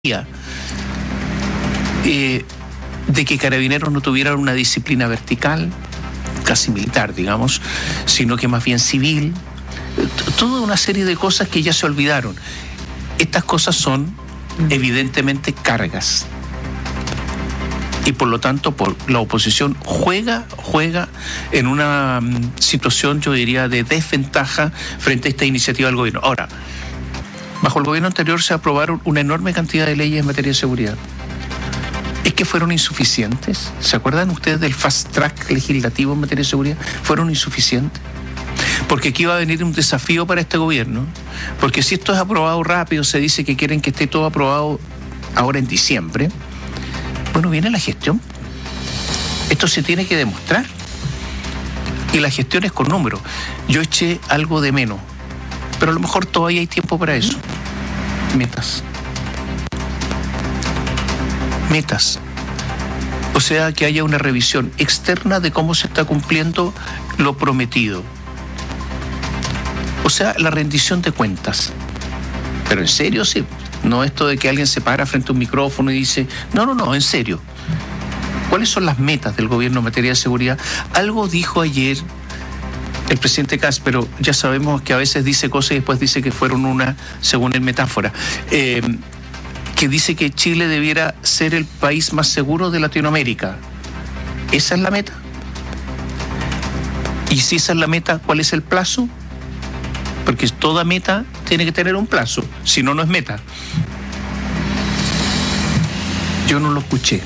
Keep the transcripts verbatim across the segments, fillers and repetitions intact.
Eh, de que Carabineros no tuvieran una disciplina vertical, casi militar, digamos, sino que más bien civil. Toda una serie de cosas que ya se olvidaron. Estas cosas son evidentemente cargas. Y por lo tanto, por la oposición juega, juega en una um, situación, yo diría, de desventaja frente a esta iniciativa del gobierno. Ahora, bajo el gobierno anterior se aprobaron una enorme cantidad de leyes en materia de seguridad. ¿Es que fueron insuficientes? ¿Se acuerdan ustedes del fast track legislativo en materia de seguridad? ¿Fueron insuficientes? Porque aquí va a venir un desafío para este gobierno. Porque si esto es aprobado rápido, se dice que quieren que esté todo aprobado ahora en diciembre. Bueno, viene la gestión. Esto se tiene que demostrar. Y la gestión es con números. Yo eché algo de menos, pero a lo mejor todavía hay tiempo para eso. Metas. Metas. O sea, que haya una revisión externa de cómo se está cumpliendo lo prometido. O sea, la rendición de cuentas. Pero en serio, sí. No esto de que alguien se para frente a un micrófono y dice, no, no, no, en serio. ¿Cuáles son las metas del gobierno en materia de seguridad? Algo dijo ayer el presidente Kast, pero ya sabemos que a veces dice cosas y después dice que fueron una, según él, metáfora. Eh, que dice que Chile debiera ser el país más seguro de Latinoamérica. ¿Esa es la meta? Y si esa es la meta, ¿cuál es el plazo? Porque toda meta tiene que tener un plazo, si no, no es meta. Yo no lo escuché,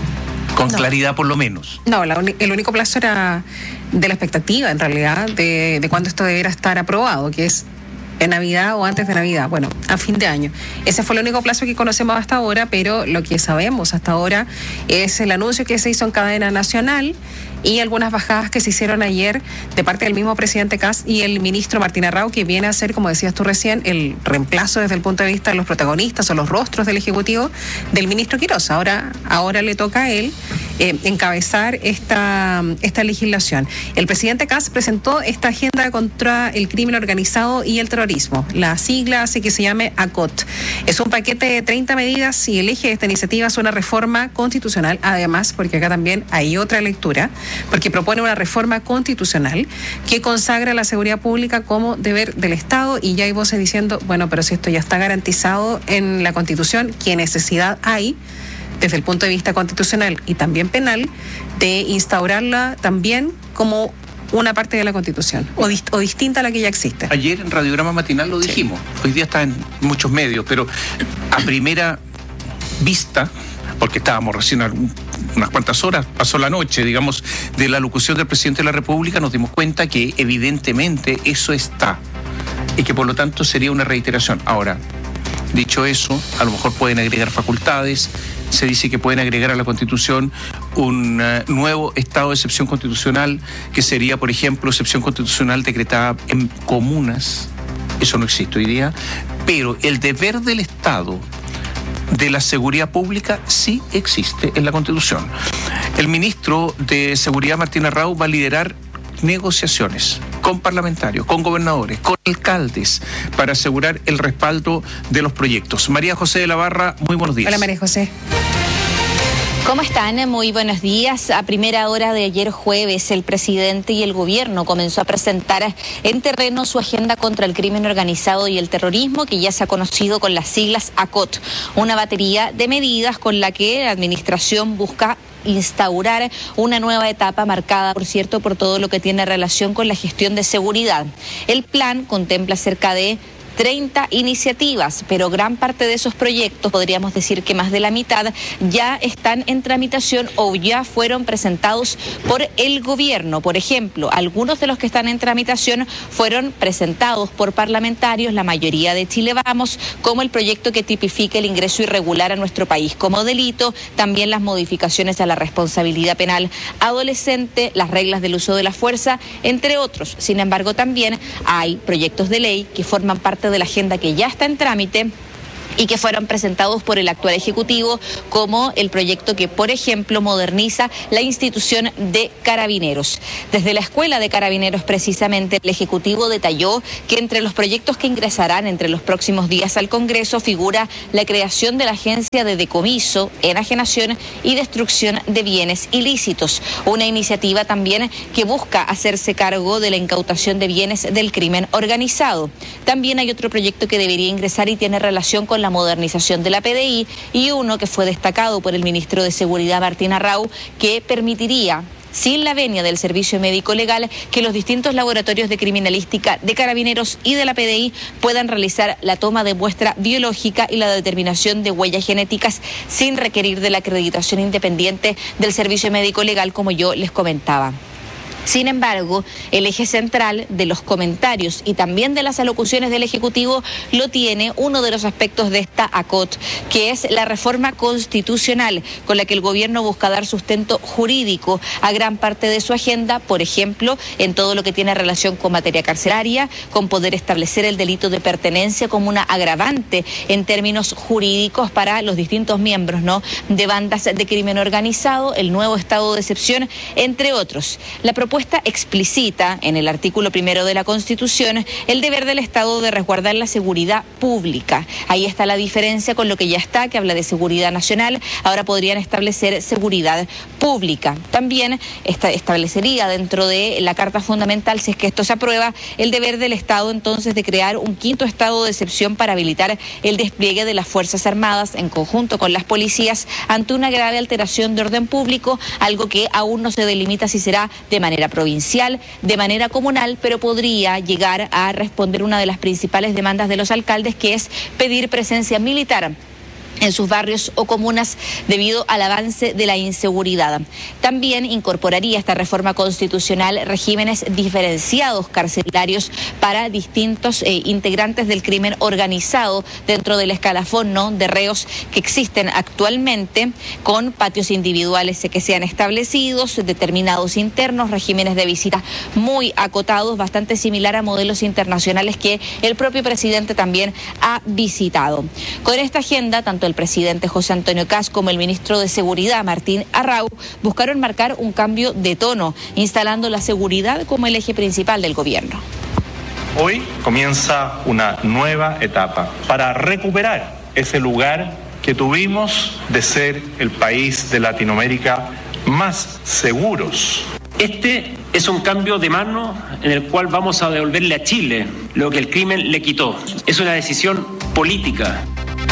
con no. claridad por lo menos. No, la uni- el único plazo era de la expectativa, en realidad, de, de cuándo esto debiera estar aprobado, que es en Navidad o antes de Navidad, bueno, a fin de año. Ese fue el único plazo que conocemos hasta ahora, pero lo que sabemos hasta ahora es el anuncio que se hizo en cadena nacional y algunas bajadas que se hicieron ayer de parte del mismo presidente Kast y el ministro Martín Arrau, que viene a ser, como decías tú recién, el reemplazo desde el punto de vista de los protagonistas o los rostros del Ejecutivo del ministro Quirós. Ahora, ahora le toca a él eh, encabezar esta, esta legislación. El presidente Kast presentó esta agenda contra el crimen organizado y el terrorismo. La sigla hace que se llame A C O T. Es un paquete de treinta medidas y el eje de esta iniciativa es una reforma constitucional, además, porque acá también hay otra lectura, porque propone una reforma constitucional que consagra la seguridad pública como deber del Estado, y ya hay voces diciendo, bueno, pero si esto ya está garantizado en la Constitución, ¿qué necesidad hay, desde el punto de vista constitucional y también penal, de instaurarla también como una parte de la Constitución, o, dist- o distinta a la que ya existe? Ayer en Radiograma Matinal lo dijimos, sí. Hoy día está en muchos medios, pero a primera vista, porque estábamos recién a unas cuantas horas, pasó la noche, digamos, de la locución del presidente de la República, nos dimos cuenta que evidentemente eso está y que por lo tanto sería una reiteración. Ahora, dicho eso, a lo mejor pueden agregar facultades, se dice que pueden agregar a la Constitución un uh, nuevo estado de excepción constitucional, que sería, por ejemplo, excepción constitucional decretada en comunas. Eso no existe hoy día, pero el deber del Estado de la seguridad pública sí existe en la Constitución. El ministro de Seguridad, Martín Arrau, va a liderar negociaciones con parlamentarios, con gobernadores, con alcaldes, para asegurar el respaldo de los proyectos. María José de la Barra, muy buenos días. Hola, María José. ¿Cómo están? Muy buenos días. A primera hora de ayer jueves, el presidente y el gobierno comenzó a presentar en terreno su agenda contra el crimen organizado y el terrorismo, que ya se ha conocido con las siglas A C O T, una batería de medidas con la que la administración busca instaurar una nueva etapa marcada, por cierto, por todo lo que tiene relación con la gestión de seguridad. El plan contempla cerca de treinta iniciativas, pero gran parte de esos proyectos, podríamos decir que más de la mitad, ya están en tramitación o ya fueron presentados por el gobierno. Por ejemplo, algunos de los que están en tramitación fueron presentados por parlamentarios, la mayoría de Chile Vamos, como el proyecto que tipifica el ingreso irregular a nuestro país como delito, también las modificaciones a la responsabilidad penal adolescente, las reglas del uso de la fuerza, entre otros. Sin embargo, también hay proyectos de ley que forman parte de la agenda que ya está en trámite y que fueron presentados por el actual Ejecutivo, como el proyecto que, por ejemplo, moderniza la institución de Carabineros. Desde la Escuela de Carabineros, precisamente, el Ejecutivo detalló que entre los proyectos que ingresarán entre los próximos días al Congreso figura la creación de la Agencia de Decomiso, Enajenación y Destrucción de Bienes Ilícitos, una iniciativa también que busca hacerse cargo de la incautación de bienes del crimen organizado. También hay otro proyecto que debería ingresar y tiene relación con la modernización de la P D I, y uno que fue destacado por el ministro de Seguridad, Martín Arrau, que permitiría, sin la venia del Servicio Médico Legal, que los distintos laboratorios de criminalística de Carabineros y de la P D I puedan realizar la toma de muestra biológica y la determinación de huellas genéticas sin requerir de la acreditación independiente del Servicio Médico Legal, como yo les comentaba. Sin embargo, el eje central de los comentarios y también de las alocuciones del Ejecutivo lo tiene uno de los aspectos de esta A C O T, que es la reforma constitucional con la que el gobierno busca dar sustento jurídico a gran parte de su agenda, por ejemplo, en todo lo que tiene relación con materia carcelaria, con poder establecer el delito de pertenencia como una agravante en términos jurídicos para los distintos miembros, ¿no?, de bandas de crimen organizado, el nuevo estado de excepción, entre otros. La propuesta explicita en el artículo primero de la Constitución el deber del Estado de resguardar la seguridad pública. Ahí está la diferencia con lo que ya está, que habla de seguridad nacional. Ahora podrían establecer seguridad pública. También esta, establecería dentro de la Carta Fundamental, si es que esto se aprueba, el deber del Estado entonces de crear un quinto estado de excepción para habilitar el despliegue de las Fuerzas Armadas en conjunto con las policías ante una grave alteración de orden público, algo que aún no se delimita si será de manera provincial, de manera comunal, pero podría llegar a responder una de las principales demandas de los alcaldes, que es pedir presencia militar en sus barrios o comunas debido al avance de la inseguridad. También incorporaría esta reforma constitucional regímenes diferenciados carcelarios para distintos eh, integrantes del crimen organizado dentro del escalafón, ¿no?, de reos que existen actualmente, con patios individuales que sean establecidos, determinados internos, regímenes de visita muy acotados, bastante similar a modelos internacionales que el propio presidente también ha visitado. Con esta agenda, tanto el presidente José Antonio Kast como el ministro de Seguridad, Martín Arrau, buscaron marcar un cambio de tono, instalando la seguridad como el eje principal del gobierno. Hoy comienza una nueva etapa para recuperar ese lugar que tuvimos de ser el país de Latinoamérica más seguros. Este es un cambio de mano en el cual vamos a devolverle a Chile lo que el crimen le quitó. Es una decisión política.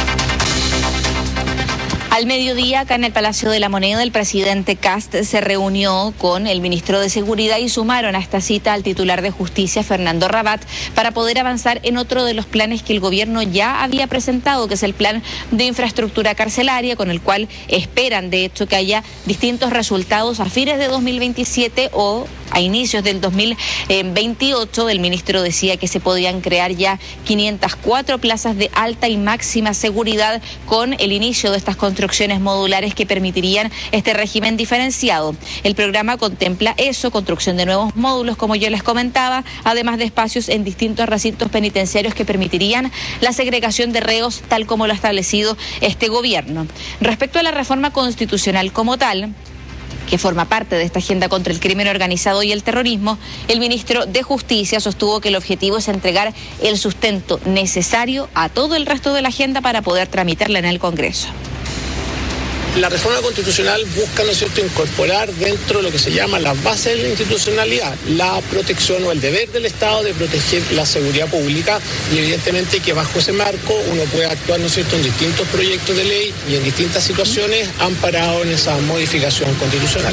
Al mediodía, acá en el Palacio de la Moneda, el presidente Kast se reunió con el ministro de Seguridad y sumaron a esta cita al titular de Justicia, Fernando Rabat, para poder avanzar en otro de los planes que el gobierno ya había presentado, que es el plan de infraestructura carcelaria, con el cual esperan, de hecho, que haya distintos resultados a fines de dos mil veintisiete o a inicios del dos mil veintiocho. El ministro decía que se podían crear ya quinientas cuatro plazas de alta y máxima seguridad con el inicio de estas construcciones modulares que permitirían este régimen diferenciado. El programa contempla eso, construcción de nuevos módulos, como yo les comentaba, además de espacios en distintos recintos penitenciarios que permitirían la segregación de reos, tal como lo ha establecido este gobierno. Respecto a la reforma constitucional como tal, que forma parte de esta agenda contra el crimen organizado y el terrorismo, el ministro de Justicia sostuvo que el objetivo es entregar el sustento necesario a todo el resto de la agenda para poder tramitarla en el Congreso. La reforma constitucional busca, ¿no es cierto?, incorporar dentro de lo que se llama las bases de la institucionalidad la protección o el deber del Estado de proteger la seguridad pública, y evidentemente que bajo ese marco uno puede actuar, ¿no es cierto?, en distintos proyectos de ley y en distintas situaciones amparado en esa modificación constitucional.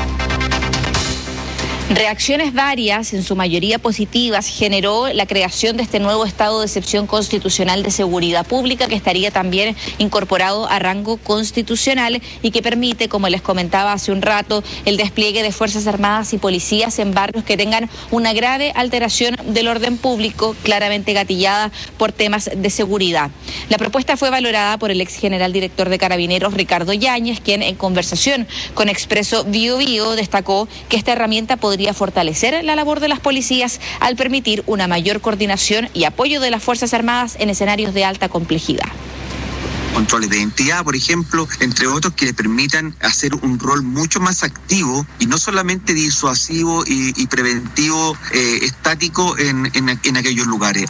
Reacciones varias, en su mayoría positivas, generó la creación de este nuevo estado de excepción constitucional de seguridad pública, que estaría también incorporado a rango constitucional y que permite, como les comentaba hace un rato, el despliegue de Fuerzas Armadas y policías en barrios que tengan una grave alteración del orden público, claramente gatillada por temas de seguridad. La propuesta fue valorada por el ex general director de Carabineros, Ricardo Yáñez, quien en conversación con Expreso Bio Bio destacó que esta herramienta podría fortalecer la labor de las policías al permitir una mayor coordinación y apoyo de las Fuerzas Armadas en escenarios de alta complejidad. controles de identidad, por ejemplo, entre otros, que le permitan hacer un rol mucho más activo y no solamente disuasivo y, y preventivo eh, estático en, en, en aquellos lugares.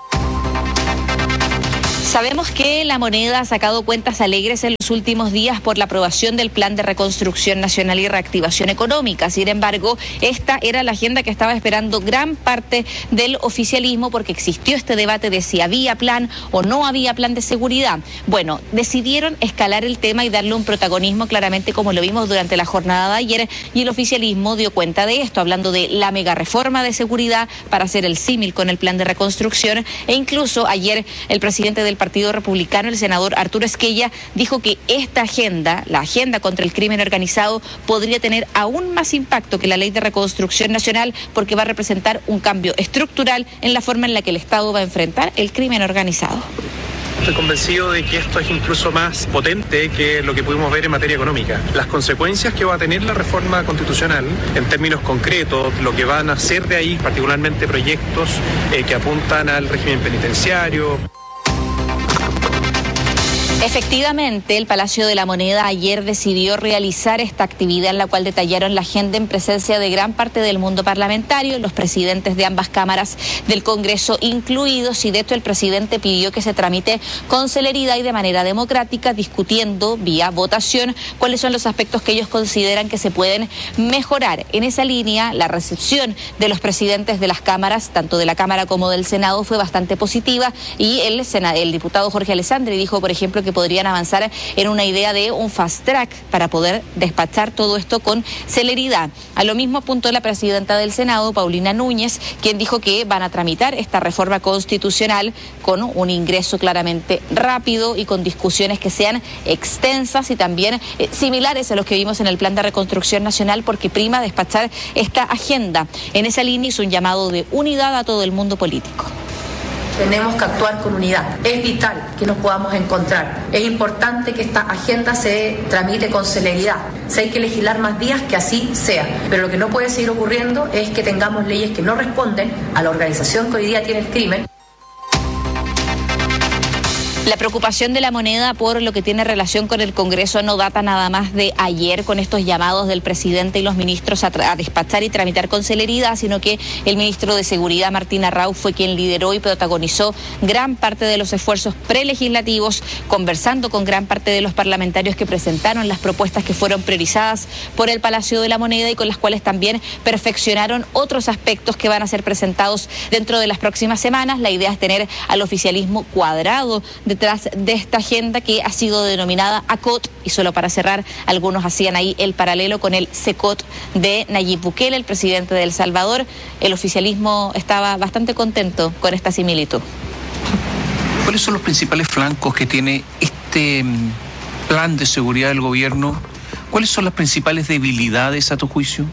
Sabemos que La Moneda ha sacado cuentas alegres en los últimos días por la aprobación del Plan de Reconstrucción Nacional y Reactivación Económica. Sin embargo, esta era la agenda que estaba esperando gran parte del oficialismo, porque existió este debate de si había plan o no había plan de seguridad. Bueno, decidieron escalar el tema y darle un protagonismo, claramente, como lo vimos durante la jornada de ayer, y el oficialismo dio cuenta de esto, hablando de la mega reforma de seguridad para hacer el símil con el plan de reconstrucción. E incluso ayer el presidente del Partido Republicano, el senador Arturo Esquella, dijo que esta agenda, la agenda contra el crimen organizado, podría tener aún más impacto que la Ley de Reconstrucción Nacional, porque va a representar un cambio estructural en la forma en la que el Estado va a enfrentar el crimen organizado. Estoy convencido de que esto es incluso más potente que lo que pudimos ver en materia económica. Las consecuencias que va a tener la reforma constitucional, en términos concretos, lo que van a hacer de ahí, particularmente proyectos eh, que apuntan al régimen penitenciario. Efectivamente, el Palacio de la Moneda ayer decidió realizar esta actividad, en la cual detallaron la agenda en presencia de gran parte del mundo parlamentario, los presidentes de ambas cámaras del Congreso incluidos, y de hecho el presidente pidió que se tramite con celeridad y de manera democrática, discutiendo vía votación cuáles son los aspectos que ellos consideran que se pueden mejorar. En esa línea, la recepción de los presidentes de las cámaras, tanto de la Cámara como del Senado, fue bastante positiva, y el, el diputado Jorge Alessandri dijo, por ejemplo, que podrían avanzar en una idea de un fast track para poder despachar todo esto con celeridad. A lo mismo apuntó la presidenta del Senado, Paulina Núñez, quien dijo que van a tramitar esta reforma constitucional con un ingreso claramente rápido y con discusiones que sean extensas y también eh, similares a los que vimos en el Plan de Reconstrucción Nacional, porque prima despachar esta agenda. En esa línea hizo un llamado de unidad a todo el mundo político. Tenemos que actuar con unidad. Es vital que nos podamos encontrar. Es importante que esta agenda se tramite con celeridad. Si hay que legislar más días, que así sea. Pero lo que no puede seguir ocurriendo es que tengamos leyes que no responden a la organización que hoy día tiene el crimen. La preocupación de La Moneda por lo que tiene relación con el Congreso no data nada más de ayer, con estos llamados del presidente y los ministros a, a despachar y tramitar con celeridad, sino que el ministro de Seguridad, Martín Arrau, fue quien lideró y protagonizó gran parte de los esfuerzos prelegislativos, conversando con gran parte de los parlamentarios que presentaron las propuestas que fueron priorizadas por el Palacio de la Moneda y con las cuales también perfeccionaron otros aspectos que van a ser presentados dentro de las próximas semanas. La idea es tener al oficialismo cuadrado de detrás de esta agenda, que ha sido denominada A C O T, y solo para cerrar, algunos hacían ahí el paralelo con el C E C O T de Nayib Bukele, el presidente de El Salvador. El oficialismo estaba bastante contento con esta similitud. ¿Cuáles son los principales flancos que tiene este plan de seguridad del gobierno? ¿Cuáles son las principales debilidades a tu juicio?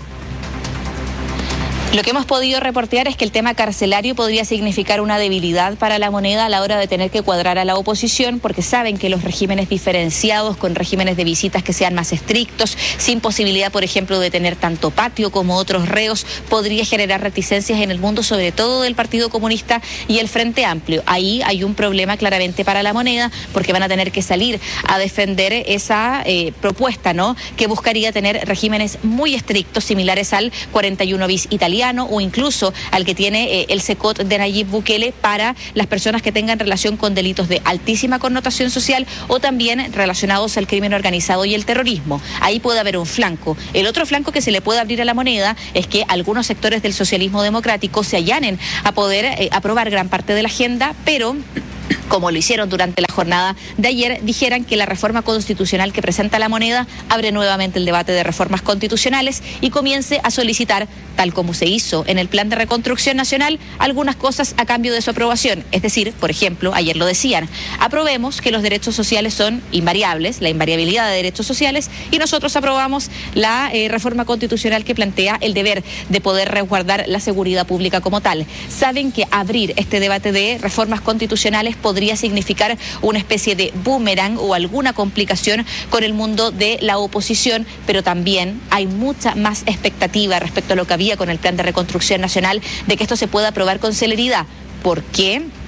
Lo que hemos podido reportear es que el tema carcelario podría significar una debilidad para La Moneda a la hora de tener que cuadrar a la oposición, porque saben que los regímenes diferenciados, con regímenes de visitas que sean más estrictos, sin posibilidad, por ejemplo, de tener tanto patio como otros reos, podría generar reticencias en el mundo, sobre todo del Partido Comunista y el Frente Amplio. Ahí hay un problema claramente para La Moneda, porque van a tener que salir a defender esa eh, propuesta, ¿no?, que buscaría tener regímenes muy estrictos, similares al cuarenta y uno bis italiano, o incluso al que tiene eh, el C E C O T de Nayib Bukele para las personas que tengan relación con delitos de altísima connotación social o también relacionados al crimen organizado y el terrorismo. Ahí puede haber un flanco. El otro flanco que se le puede abrir a La Moneda es que algunos sectores del socialismo democrático se allanen a poder eh, aprobar gran parte de la agenda, pero como lo hicieron durante la jornada de ayer, dijeran que la reforma constitucional que presenta La Moneda abre nuevamente el debate de reformas constitucionales y comience a solicitar, tal como se hizo en el Plan de Reconstrucción Nacional, algunas cosas a cambio de su aprobación. Es decir, por ejemplo, ayer lo decían, aprobemos que los derechos sociales son invariables, la invariabilidad de derechos sociales, y nosotros aprobamos la eh, reforma constitucional que plantea el deber de poder resguardar la seguridad pública como tal. Saben que abrir este debate de reformas constitucionales podría significar una especie de boomerang o alguna complicación con el mundo de la oposición, pero también hay mucha más expectativa respecto a lo que había con el Plan de Reconstrucción Nacional de que esto se pueda aprobar con celeridad. ¿Por qué?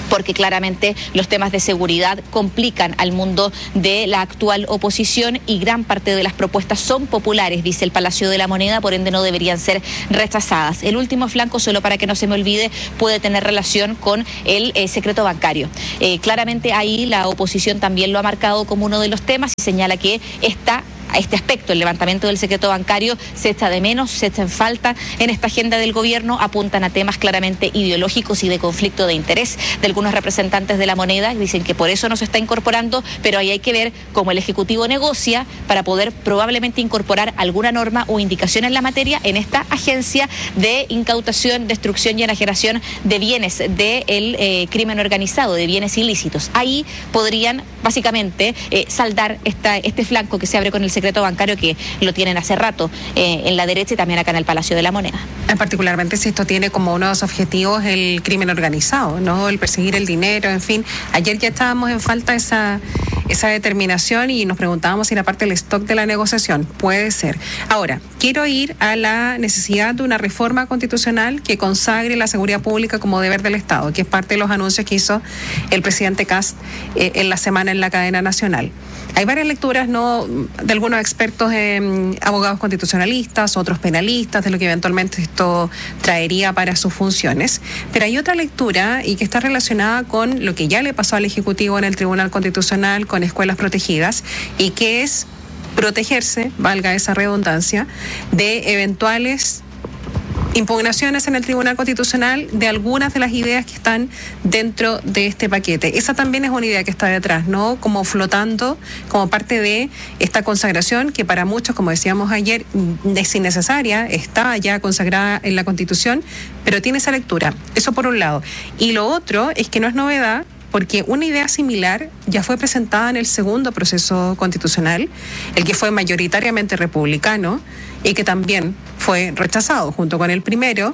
porque claramente los temas de seguridad complican al mundo de la actual oposición y gran parte de las propuestas son populares, dice el Palacio de la Moneda, por ende no deberían ser rechazadas. El último flanco, solo para que no se me olvide, puede tener relación con el eh, secreto bancario. Eh, claramente ahí la oposición también lo ha marcado como uno de los temas y señala que esta a este aspecto, el levantamiento del secreto bancario, se echa de menos, se echa en falta en esta agenda del gobierno, apuntan a temas claramente ideológicos y de conflicto de interés de algunos representantes de la Moneda, dicen que por eso no se está incorporando, pero ahí hay que ver cómo el Ejecutivo negocia para poder probablemente incorporar alguna norma o indicación en la materia en esta agencia de incautación, destrucción y enajenación de bienes del eh, crimen organizado, de bienes ilícitos. Ahí podrían básicamente eh, saldar esta, este flanco que se abre con el secreto bancario, que lo tienen hace rato eh, en la derecha y también acá en el Palacio de la Moneda. Particularmente si esto tiene como uno de los objetivos el crimen organizado, ¿no? El perseguir el dinero, en fin. Ayer ya estábamos en falta esa, esa determinación y nos preguntábamos si era parte del stock de la negociación. Puede ser. Ahora, quiero ir a la necesidad de una reforma constitucional que consagre la seguridad pública como deber del Estado, que es parte de los anuncios que hizo el presidente Kast eh, en la semana en la cadena nacional. Hay varias lecturas, ¿no?, de algunos expertos, eh, abogados constitucionalistas, otros penalistas, de lo que eventualmente esto traería para sus funciones. Pero hay otra lectura y que está relacionada con lo que ya le pasó al Ejecutivo en el Tribunal Constitucional con escuelas protegidas y que es protegerse, valga esa redundancia, de eventuales impugnaciones en el Tribunal Constitucional de algunas de las ideas que están dentro de este paquete. Esa también es una idea que está detrás, ¿no? Como flotando, como parte de esta consagración que para muchos, como decíamos ayer, es innecesaria, está ya consagrada en la Constitución, pero tiene esa lectura. Eso por un lado. Y lo otro es que no es novedad, porque una idea similar ya fue presentada en el segundo proceso constitucional, el que fue mayoritariamente republicano y que también fue rechazado junto con el primero,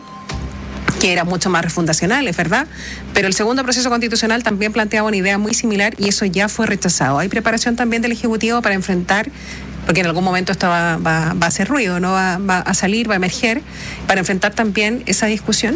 que era mucho más refundacional, es verdad, pero el segundo proceso constitucional también planteaba una idea muy similar y eso ya fue rechazado. Hay preparación también del Ejecutivo para enfrentar, porque en algún momento esto va, va, va a hacer ruido, ¿no? Va, va a salir, va a emerger, para enfrentar también esa discusión.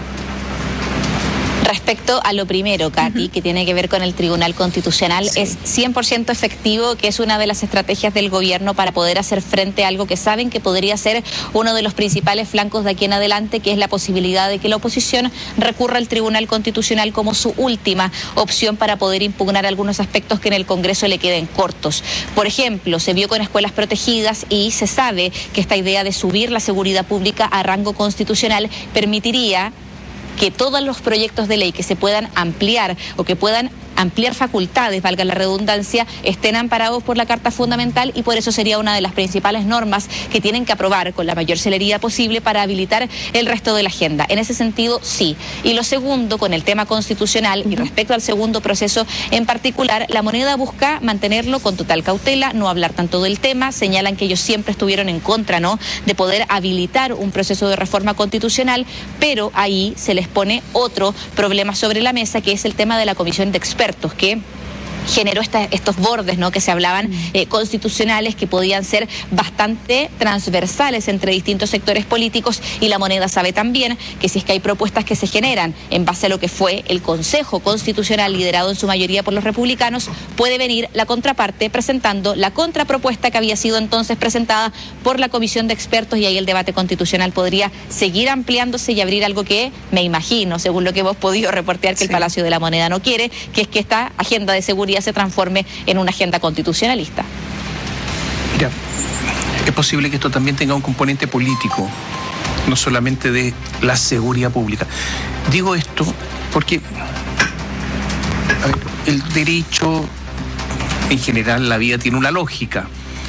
Respecto a lo primero, Katy, uh-huh. que tiene que ver con el Tribunal Constitucional, sí. es cien por ciento efectivo, que es una de las estrategias del gobierno para poder hacer frente a algo que saben que podría ser uno de los principales flancos de aquí en adelante, que es la posibilidad de que la oposición recurra al Tribunal Constitucional como su última opción para poder impugnar algunos aspectos que en el Congreso le queden cortos. Por ejemplo, se vio con escuelas protegidas y se sabe que esta idea de subir la seguridad pública a rango constitucional permitiría que todos los proyectos de ley que se puedan ampliar o que puedan ampliar facultades, valga la redundancia, estén amparados por la Carta Fundamental y por eso sería una de las principales normas que tienen que aprobar con la mayor celeridad posible para habilitar el resto de la agenda. En ese sentido, sí. Y lo segundo, con el tema constitucional y respecto al segundo proceso en particular, la Moneda busca mantenerlo con total cautela, no hablar tanto del tema, señalan que ellos siempre estuvieron en contra, ¿no?, de poder habilitar un proceso de reforma constitucional, pero ahí se les pone otro problema sobre la mesa, que es el tema de la comisión de expertos que generó esta, estos bordes, ¿no?, que se hablaban eh, constitucionales, que podían ser bastante transversales entre distintos sectores políticos, y la Moneda sabe también que si es que hay propuestas que se generan en base a lo que fue el Consejo Constitucional liderado en su mayoría por los republicanos, puede venir la contraparte presentando la contrapropuesta que había sido entonces presentada por la Comisión de Expertos, y ahí el debate constitucional podría seguir ampliándose y abrir algo que me imagino, según lo que hemos podido reportear, que sí. el Palacio de la Moneda no quiere, que es que esta agenda de seguridad se transforme en una agenda constitucionalista. Mira, es posible que esto también tenga un componente político, no solamente de la seguridad pública. Digo esto porque a ver, el derecho, en general, la vida tiene una lógica.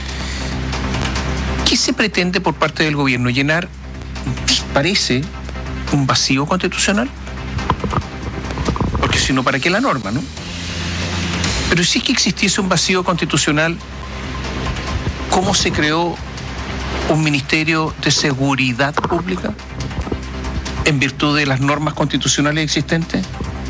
¿Qué se pretende por parte del gobierno? ¿Llenar, parece, un vacío constitucional? Porque si no, ¿para qué la norma, no? Pero si es que existiese un vacío constitucional, ¿cómo se creó un Ministerio de Seguridad Pública en virtud de las normas constitucionales existentes?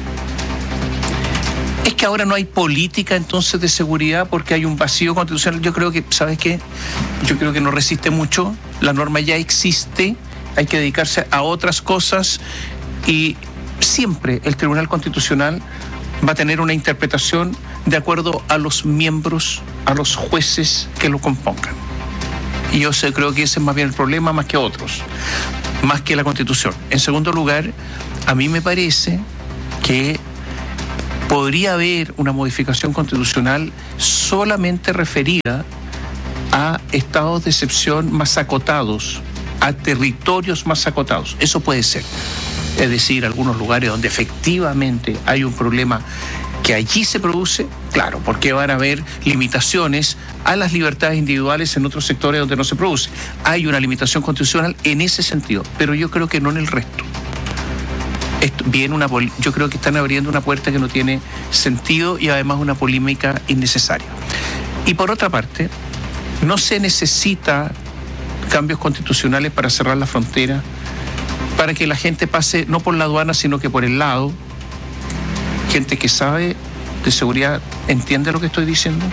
¿Es que ahora no hay política entonces de seguridad porque hay un vacío constitucional? Yo creo que, ¿sabes qué? Yo creo que no resiste mucho, la norma ya existe, hay que dedicarse a otras cosas y siempre el Tribunal Constitucional va a tener una interpretación de acuerdo a los miembros, a los jueces que lo compongan. Y yo sé, creo que ese es más bien el problema, más que otros, más que la Constitución. En segundo lugar, a mí me parece que podría haber una modificación constitucional solamente referida a estados de excepción más acotados, a territorios más acotados. Eso puede ser. Es decir, algunos lugares donde efectivamente hay un problema que allí se produce, claro, porque van a haber limitaciones a las libertades individuales en otros sectores donde no se produce. Hay una limitación constitucional en ese sentido, pero yo creo que no en el resto. Esto, bien una, yo creo que están abriendo una puerta que no tiene sentido y además una polémica innecesaria. Y por otra parte, no se necesita cambios constitucionales para cerrar la frontera, para que la gente pase no por la aduana, sino que por el lado. Gente que sabe de seguridad entiende lo que estoy diciendo.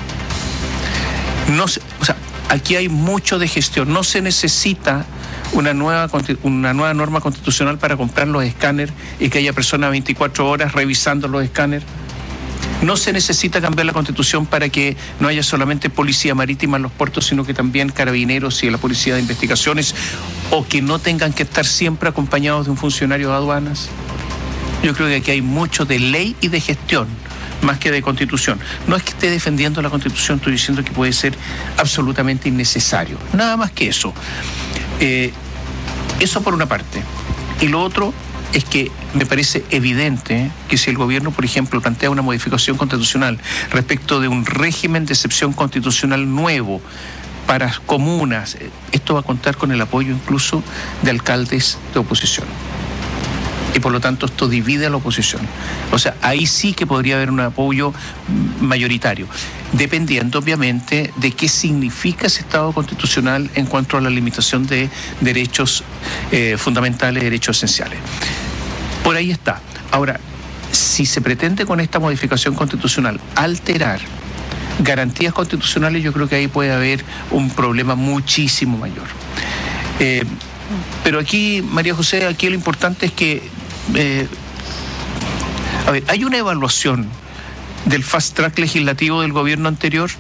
No se, o sea, aquí hay mucho de gestión. No se necesita una nueva, una nueva norma constitucional para comprar los escáneres y que haya personas veinticuatro horas revisando los escáneres. No se necesita cambiar la Constitución para que no haya solamente policía marítima en los puertos, sino que también carabineros y la policía de investigaciones, o que no tengan que estar siempre acompañados de un funcionario de aduanas. Yo creo que aquí hay mucho de ley y de gestión, más que de Constitución. No es que esté defendiendo la Constitución, estoy diciendo que puede ser absolutamente innecesario. Nada más que eso. Eh, eso por una parte. Y lo otro es que me parece evidente que si el gobierno, por ejemplo, plantea una modificación constitucional respecto de un régimen de excepción constitucional nuevo para comunas, esto va a contar con el apoyo incluso de alcaldes de oposición. Y por lo tanto esto divide a la oposición. O sea, ahí sí que podría haber un apoyo mayoritario, dependiendo obviamente de qué significa ese Estado constitucional en cuanto a la limitación de derechos eh, fundamentales, derechos esenciales. Por ahí está. Ahora, si se pretende con esta modificación constitucional alterar garantías constitucionales, yo creo que ahí puede haber un problema muchísimo mayor. Eh, pero aquí, María José, aquí lo importante es que Eh, a ver, ¿hay una evaluación del fast track legislativo del gobierno anterior?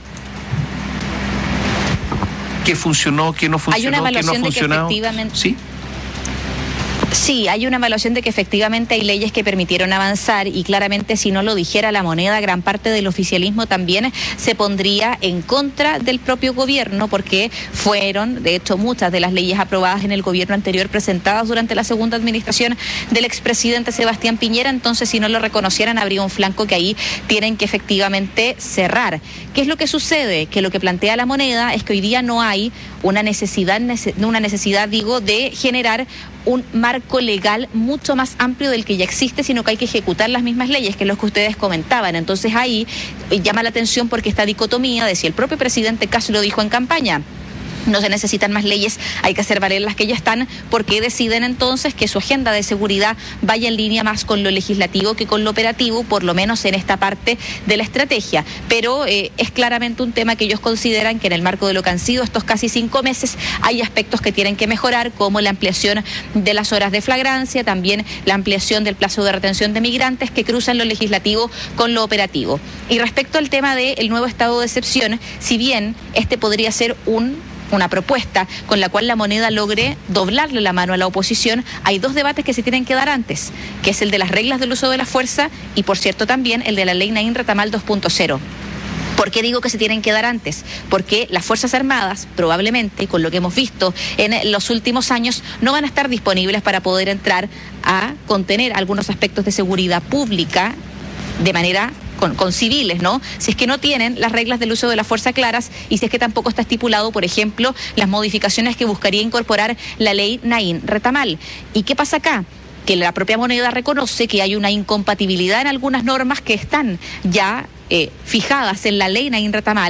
¿Qué funcionó, qué no funcionó, ¿Hay una evaluación qué no ha funcionado? De que efectivamente... ¿Sí? Sí, hay una evaluación de que efectivamente hay leyes que permitieron avanzar y claramente si no lo dijera la moneda, gran parte del oficialismo también se pondría en contra del propio gobierno porque fueron, de hecho, muchas de las leyes aprobadas en el gobierno anterior presentadas durante la segunda administración del expresidente Sebastián Piñera, entonces si no lo reconocieran habría un flanco que ahí tienen que efectivamente cerrar. ¿Qué es lo que sucede? Que lo que plantea la moneda es que hoy día no hay una necesidad, una necesidad digo, de generar un marco legal mucho más amplio del que ya existe, sino que hay que ejecutar las mismas leyes, que es lo que ustedes comentaban. Entonces ahí llama la atención porque esta dicotomía de si el propio presidente casi lo dijo en campaña, no se necesitan más leyes, hay que hacer valer las que ya están, porque deciden entonces que su agenda de seguridad vaya en línea más con lo legislativo que con lo operativo, por lo menos en esta parte de la estrategia. Pero eh, es claramente un tema que ellos consideran que en el marco de lo que han sido estos casi cinco meses hay aspectos que tienen que mejorar, como la ampliación de las horas de flagrancia, también la ampliación del plazo de retención de migrantes que cruzan lo legislativo con lo operativo. Y respecto al tema del nuevo estado de excepción, si bien este podría ser un una propuesta con la cual la moneda logre doblarle la mano a la oposición, hay dos debates que se tienen que dar antes, que es el de las reglas del uso de la fuerza y, por cierto, también el de la ley Naín Retamal dos punto cero. ¿Por qué digo que se tienen que dar antes? Porque las Fuerzas Armadas, probablemente, con lo que hemos visto en los últimos años, no van a estar disponibles para poder entrar a contener algunos aspectos de seguridad pública de manera Con, con civiles, ¿no? Si es que no tienen las reglas del uso de la fuerza claras y si es que tampoco está estipulado, por ejemplo, las modificaciones que buscaría incorporar la ley Naín Retamal. ¿Y qué pasa acá? Que la propia moneda reconoce que hay una incompatibilidad en algunas normas que están ya eh, fijadas en la ley Naín Retamal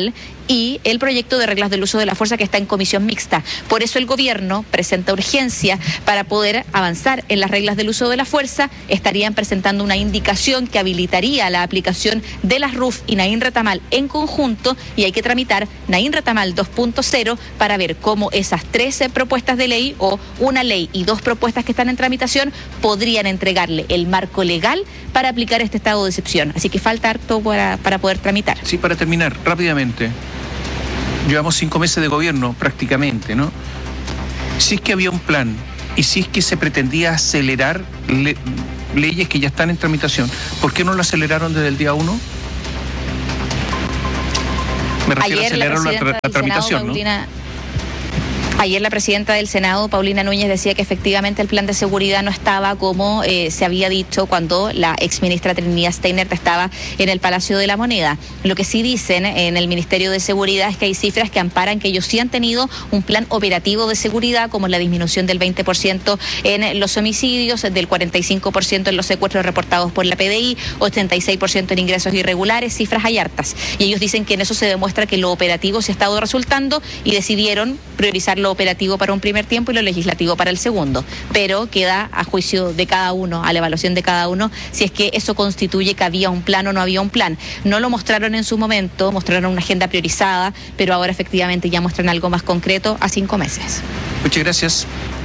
y el proyecto de reglas del uso de la fuerza que está en comisión mixta. Por eso el gobierno presenta urgencia para poder avanzar en las reglas del uso de la fuerza. Estarían presentando una indicación que habilitaría la aplicación de las R U F y Naín Retamal en conjunto, y hay que tramitar Naín Retamal dos punto cero para ver cómo esas trece propuestas de ley o una ley y dos propuestas que están en tramitación podrían entregarle el marco legal para aplicar este estado de excepción. Así que falta harto para, para poder tramitar. Sí, para terminar, rápidamente. Llevamos cinco meses de gobierno prácticamente, ¿no? Si es que había un plan y si es que se pretendía acelerar le, leyes que ya están en tramitación, ¿por qué no lo aceleraron desde el día uno? Me refiero Ayer a acelerar la, tra la tramitación, Senado, ¿no? Paulina, Ayer la presidenta del Senado, Paulina Núñez, decía que efectivamente el plan de seguridad no estaba como eh, se había dicho cuando la exministra Trinidad Steinert estaba en el Palacio de la Moneda. Lo que sí dicen en el Ministerio de Seguridad es que hay cifras que amparan que ellos sí han tenido un plan operativo de seguridad, como la disminución del veinte por ciento en los homicidios, del cuarenta y cinco por ciento en los secuestros reportados por la P D I, ochenta y seis por ciento en ingresos irregulares, cifras hay hartas. Y ellos dicen que en eso se demuestra que lo operativo se ha estado resultando y decidieron priorizar lo operativo para un primer tiempo y lo legislativo para el segundo, pero queda a juicio de cada uno, a la evaluación de cada uno, si es que eso constituye que había un plan o no había un plan. No lo mostraron en su momento, mostraron una agenda priorizada, pero ahora efectivamente ya muestran algo más concreto a cinco meses. Muchas gracias.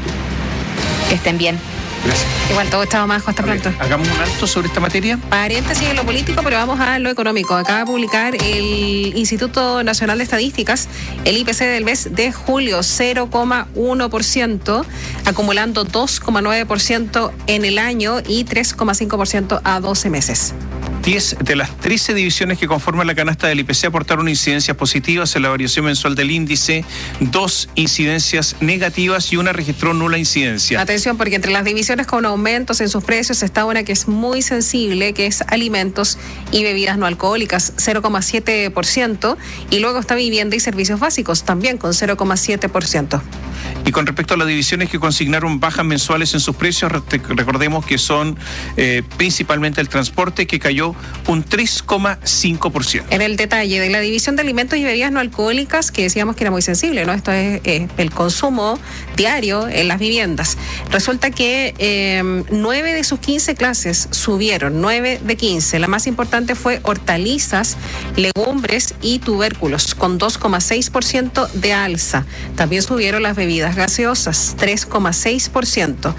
Que estén bien. Gracias. Igual todo estaba más hasta pronto. Hagamos un alto sobre esta materia. Paréntesis en lo político, pero vamos a lo económico. Acaba de publicar el Instituto Nacional de Estadísticas el I P C del mes de julio, cero coma uno por ciento, acumulando dos coma nueve por ciento en el año y tres coma cinco por ciento a doce meses. diez de las trece divisiones que conforman la canasta del I P C aportaron incidencias positivas en la variación mensual del índice, dos incidencias negativas y una registró nula incidencia. Atención, porque entre las divisiones con aumentos en sus precios está una que es muy sensible, que es alimentos y bebidas no alcohólicas, cero coma siete por ciento, y luego está vivienda y servicios básicos, también con cero coma siete por ciento. Y con respecto a las divisiones que consignaron bajas mensuales en sus precios, recordemos que son eh, principalmente el transporte, que cayó un tres coma cinco por ciento. En el detalle de la división de alimentos y bebidas no alcohólicas, que decíamos que era muy sensible, ¿no? Esto es eh, el consumo diario en las viviendas. Resulta que eh, nueve de sus quince clases subieron, nueve de quince. La más importante fue hortalizas, legumbres y tubérculos, con dos coma seis por ciento de alza. También subieron las bebidas gaseosas, tres coma seis por ciento.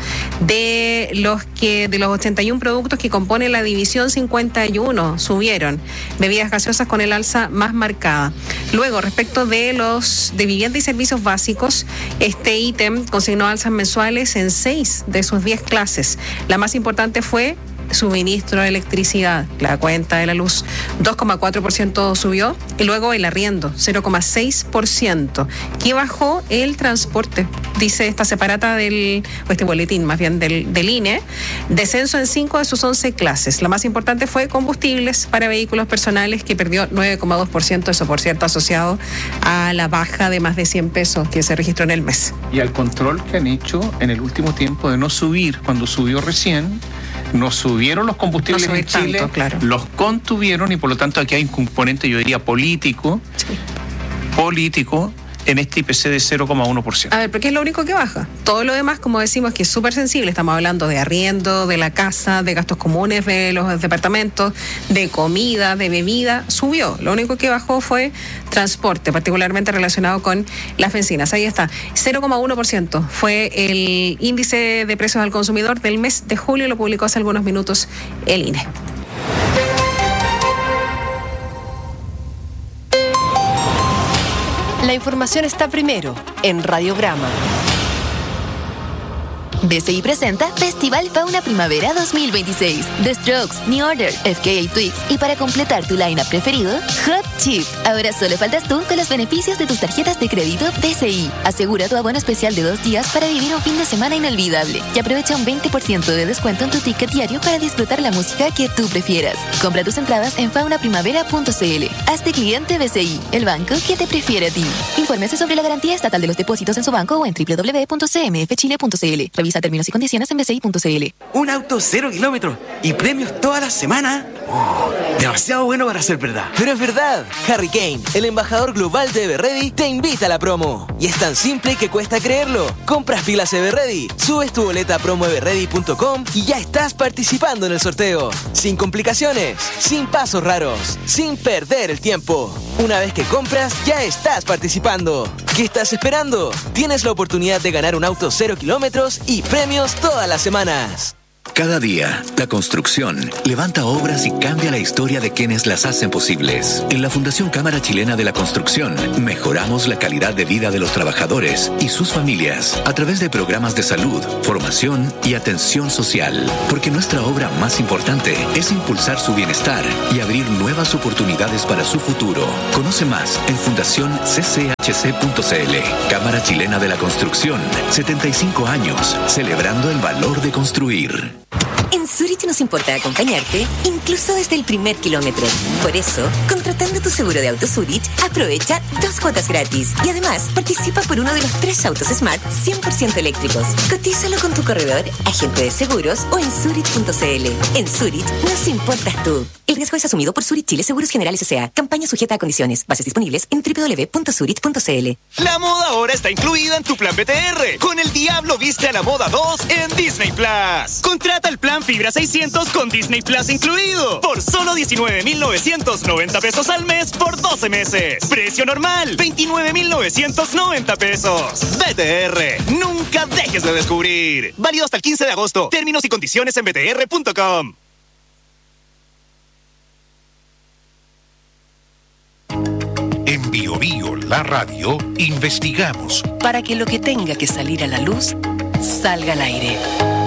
De los que de los ochenta y uno productos que componen la división cincuenta y uno subieron bebidas gaseosas con el alza más marcada. Luego, respecto de los de vivienda y servicios básicos, este ítem consignó alzas mensuales en seis de sus diez clases. La más importante fue suministro de electricidad, la cuenta de la luz, dos coma cuatro por ciento subió, y luego el arriendo, cero coma seis por ciento, que bajó el transporte, dice esta separata del, o este boletín más bien del, del I N E, descenso en cinco de sus once clases. La más importante fue combustibles para vehículos personales, que perdió nueve coma dos por ciento, eso por cierto asociado a la baja de más de cien pesos que se registró en el mes. Y al control que han hecho en el último tiempo de no subir, cuando subió recién, no subieron los combustibles no en Chile, tanto, claro. Los contuvieron, y por lo tanto aquí hay un componente, yo diría, político, sí. político, en este I P C de cero coma uno por ciento. A ver, porque es lo único que baja. Todo lo demás, como decimos, que es súper sensible. Estamos hablando de arriendo, de la casa, de gastos comunes de los departamentos, de comida, de bebida. Subió. Lo único que bajó fue transporte, particularmente relacionado con las bencinas. Ahí está. cero coma uno por ciento fue el índice de precios al consumidor del mes de julio. Lo publicó hace algunos minutos el I N E. La información está primero en Radiograma. B C I presenta Festival Fauna Primavera dos mil veintiséis. The Strokes, New Order, F K A Twigs y para completar tu line-up preferido, Hot Chip. Ahora solo faltas tú con los beneficios de tus tarjetas de crédito B C I. Asegura tu abono especial de dos días para vivir un fin de semana inolvidable y aprovecha un veinte por ciento de descuento en tu ticket diario para disfrutar la música que tú prefieras. Compra tus entradas en fauna primavera punto c l. Hazte cliente B C I, el banco que te prefiere a ti. Infórmese sobre la garantía estatal de los depósitos en su banco o en doble u doble u doble u punto c m f chile punto c l. Revisa Revisa términos y condiciones en b c i punto c l. Un auto cero kilómetros y premios toda la semana. Oh, demasiado bueno para ser verdad. Pero es verdad. Harry Kane, el embajador global de Everready, te invita a la promo. Y es tan simple que cuesta creerlo. Compras pilas Everready, subes tu boleta a promo everready punto com y ya estás participando en el sorteo. Sin complicaciones, sin pasos raros, sin perder el tiempo. Una vez que compras, ya estás participando. ¿Qué estás esperando? Tienes la oportunidad de ganar un auto cero kilómetros y premios todas las semanas. Cada día, la construcción levanta obras y cambia la historia de quienes las hacen posibles. En la Fundación Cámara Chilena de la Construcción, mejoramos la calidad de vida de los trabajadores y sus familias a través de programas de salud, formación y atención social. Porque nuestra obra más importante es impulsar su bienestar y abrir nuevas oportunidades para su futuro. Conoce más en fundación c c h c punto c l. Cámara Chilena de la Construcción, setenta y cinco años, celebrando el valor de construir. En Zurich nos importa acompañarte, incluso desde el primer kilómetro. Por eso, contratando tu seguro de auto Zurich, aprovecha dos cuotas gratis. Y además, participa por uno de los tres autos Smart cien por ciento eléctricos. Cotízalo con tu corredor, agente de seguros o en zurich punto c l. En Zurich, nos importas tú. El riesgo es asumido por Zurich Chile Seguros Generales S A. Campaña sujeta a condiciones. Bases disponibles en doble u doble u doble u punto zurich punto c l. La moda ahora está incluida en tu plan B T R. Con El Diablo Viste a la Moda dos en Disney Plus. Contrata el plan Fibra seiscientos con Disney Plus incluido. Por solo diecinueve mil novecientos noventa pesos al mes por doce meses. Precio normal, veintinueve mil novecientos noventa pesos. B T R. Nunca dejes de descubrir. Válido hasta el quince de agosto. Términos y condiciones en b t r punto com. En Bio Bio, la radio, investigamos para que lo que tenga que salir a la luz salga al aire.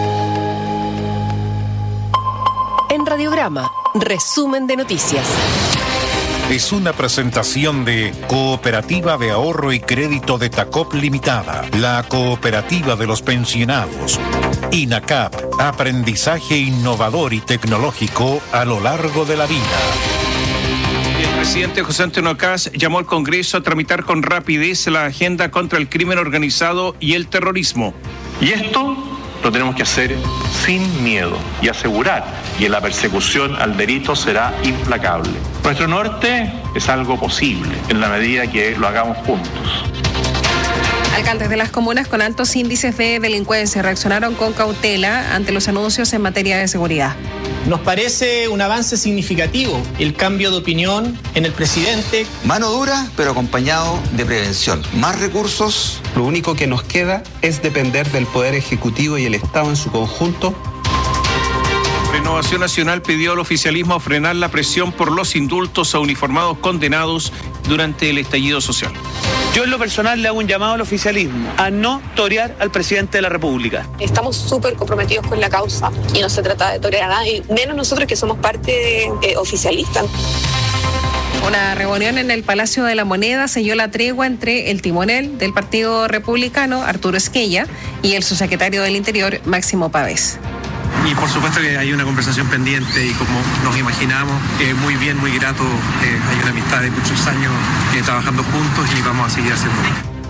En Radiograma, resumen de noticias. Es una presentación de Cooperativa de Ahorro y Crédito de Tacop Limitada, la cooperativa de los pensionados. INACAP, aprendizaje innovador y tecnológico a lo largo de la vida. El presidente José Antonio Kast llamó al Congreso a tramitar con rapidez la agenda contra el crimen organizado y el terrorismo. Y esto lo tenemos que hacer sin miedo y asegurar que la persecución al delito será implacable. Nuestro norte es algo posible en la medida que lo hagamos juntos. Alcaldes de las comunas con altos índices de delincuencia reaccionaron con cautela ante los anuncios en materia de seguridad. Nos parece un avance significativo el cambio de opinión en el presidente. Mano dura, pero acompañado de prevención. Más recursos. Lo único que nos queda es depender del Poder Ejecutivo y el Estado en su conjunto. Renovación Nacional pidió al oficialismo frenar la presión por los indultos a uniformados condenados durante el estallido social. Yo en lo personal le hago un llamado al oficialismo a no torear al presidente de la República. Estamos súper comprometidos con la causa y no se trata de torear a nadie, menos nosotros que somos parte de, eh, oficialista. Una reunión en el Palacio de la Moneda selló la tregua entre el timonel del Partido Republicano, Arturo Esquella, y el subsecretario del Interior, Máximo Pavés. Y por supuesto que hay una conversación pendiente y como nos imaginamos, eh, muy bien, muy grato, eh, hay una amistad de muchos años eh, trabajando juntos y vamos a seguir haciéndolo.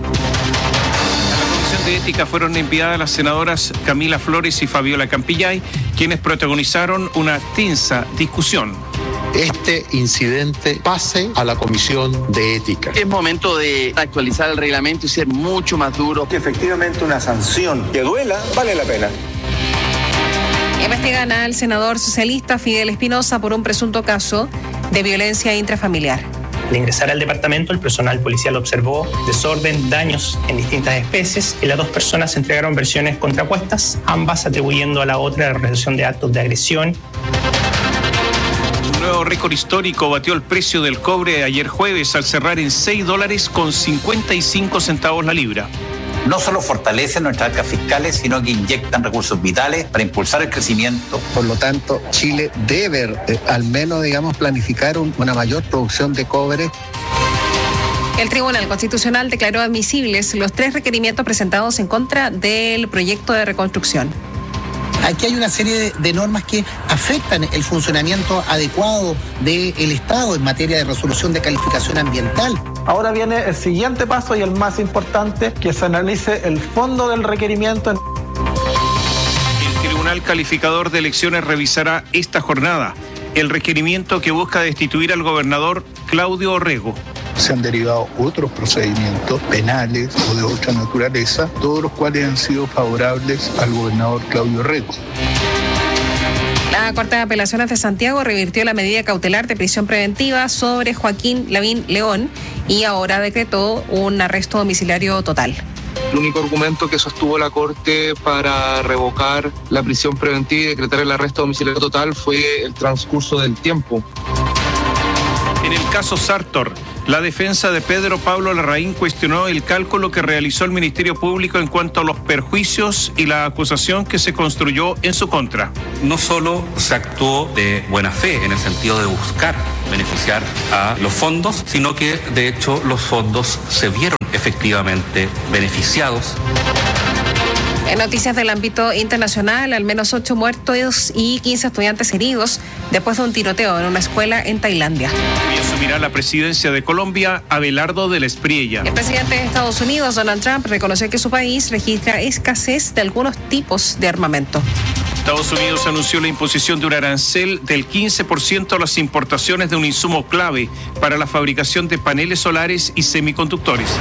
A la Comisión de Ética fueron enviadas las senadoras Camila Flores y Fabiola Campillay, quienes protagonizaron una tensa discusión. Este incidente pase a la Comisión de Ética. Es momento de actualizar el reglamento y ser mucho más duro. Que efectivamente una sanción que duela vale la pena. Investigan al senador socialista Fidel Espinosa por un presunto caso de violencia intrafamiliar. Al ingresar al departamento, el personal policial observó desorden, daños en distintas especies y las dos personas entregaron versiones contrapuestas, ambas atribuyendo a la otra la realización de actos de agresión. Un nuevo récord histórico batió el precio del cobre ayer jueves al cerrar en seis dólares con cincuenta y cinco centavos la libra. No solo fortalecen nuestras arcas fiscales, sino que inyectan recursos vitales para impulsar el crecimiento. Por lo tanto, Chile debe eh, al menos, digamos, planificar un, una mayor producción de cobre. El Tribunal Constitucional declaró admisibles los tres requerimientos presentados en contra del proyecto de reconstrucción. Aquí hay una serie de, de normas que afectan el funcionamiento adecuado del Estado en materia de resolución de calificación ambiental. Ahora viene el siguiente paso y el más importante, que se analice el fondo del requerimiento. Tribunal Calificador de Elecciones revisará esta jornada el requerimiento que busca destituir al gobernador Claudio Orrego. Se han derivado otros procedimientos penales o de otra naturaleza, todos los cuales han sido favorables al gobernador Claudio Orrego. La Corte de Apelaciones de Santiago revirtió la medida cautelar de prisión preventiva sobre Joaquín Lavín León y ahora decretó un arresto domiciliario total. El único argumento que sostuvo la Corte para revocar la prisión preventiva y decretar el arresto domiciliario total fue el transcurso del tiempo. En el caso Sartor, la defensa de Pedro Pablo Larraín cuestionó el cálculo que realizó el Ministerio Público en cuanto a los perjuicios y la acusación que se construyó en su contra. No solo se actuó de buena fe en el sentido de buscar beneficiar a los fondos, sino que de hecho los fondos se vieron efectivamente beneficiados. En noticias del ámbito internacional, al menos ocho muertos y quince estudiantes heridos después de un tiroteo en una escuela en Tailandia. Y asumirá la presidencia de Colombia Abelardo del Espriella. El presidente de Estados Unidos, Donald Trump, reconoció que su país registra escasez de algunos tipos de armamento. Estados Unidos anunció la imposición de un arancel del quince por ciento a las importaciones de un insumo clave para la fabricación de paneles solares y semiconductores.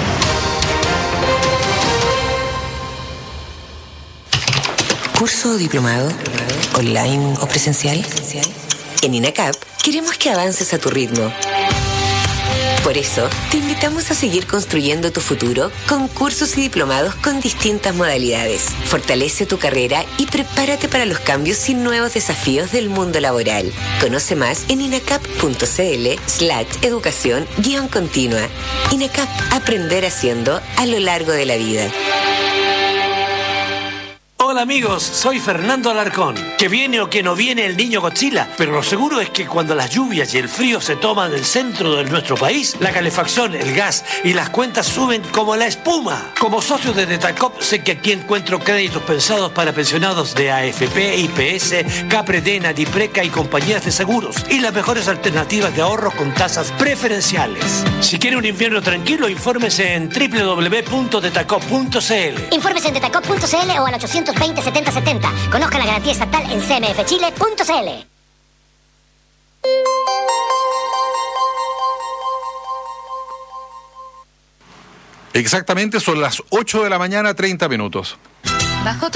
¿Curso o diplomado? ¿Online o presencial? En INACAP queremos que avances a tu ritmo. Por eso, te invitamos a seguir construyendo tu futuro con cursos y diplomados con distintas modalidades. Fortalece tu carrera y prepárate para los cambios y nuevos desafíos del mundo laboral. Conoce más en inacap.cl slash educación guión continua. INACAP, aprender haciendo a lo largo de la vida. Hola amigos, soy Fernando Alarcón. Que viene o que no viene el niño Godzilla, pero lo seguro es que cuando las lluvias y el frío se toman el centro de nuestro país, la calefacción, el gas y las cuentas suben como la espuma. Como socio de Detacop, sé que aquí encuentro créditos pensados para pensionados de A F P, I P S, Capredena, Dipreca y compañías de seguros, y las mejores alternativas de ahorro con tasas preferenciales. Si quiere un invierno tranquilo, infórmese en doble u doble u doble u punto detacop punto c l. Infórmese en detacop punto c l o al ochocientos veinte setenta setenta. Conozca la garantía estatal en c m f chile punto c l. Exactamente, son las ocho de la mañana, treinta minutos. Bajo tu